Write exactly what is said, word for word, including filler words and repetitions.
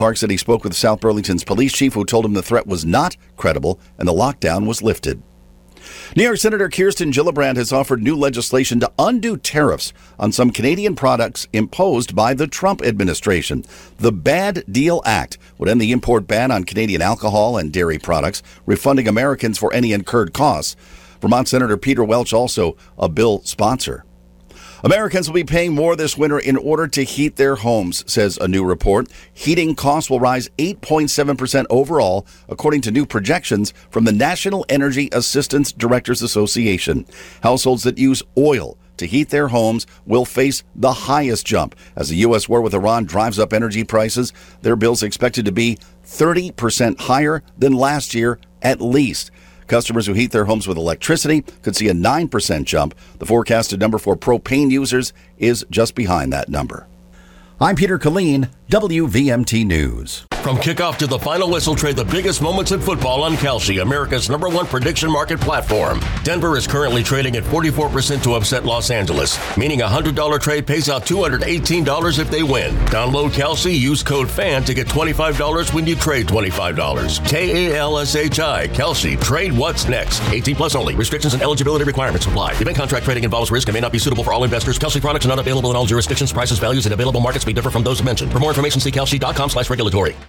Clark said he spoke with South Burlington's police chief, who told him the threat was not credible and the lockdown was lifted. New York Senator Kirsten Gillibrand has offered new legislation to undo tariffs on some Canadian products imposed by the Trump administration. The Bad Deal Act would end the import ban on Canadian alcohol and dairy products, refunding Americans for any incurred costs. Vermont Senator Peter Welch, also a bill sponsor. Americans will be paying more this winter in order to heat their homes, says a new report. Heating costs will rise eight point seven percent overall, according to new projections from the National Energy Assistance Directors Association. Households that use oil to heat their homes will face the highest jump. As the U S war with Iran drives up energy prices, their bills expected to be thirty percent higher than last year at least. Customers who heat their homes with electricity could see a nine percent jump. The forecasted number for propane users is just behind that number. I'm Peter Killeen, W V M T News. From kickoff to the final whistle, trade the biggest moments in football on Kalshi, America's number one prediction market platform. Denver is currently trading at forty-four percent to upset Los Angeles, meaning a one hundred dollars trade pays out two hundred eighteen dollars if they win. Download Kalshi, use code FAN to get twenty-five dollars when you trade twenty-five dollars. K A L S H I, Kalshi. Trade what's next. eighteen plus only. Restrictions and eligibility requirements apply. Event contract trading involves risk and may not be suitable for all investors. Kalshi products are not available in all jurisdictions. Prices, values, and available markets may differ from those mentioned. For more information, see kalshi dot com slash regulatory.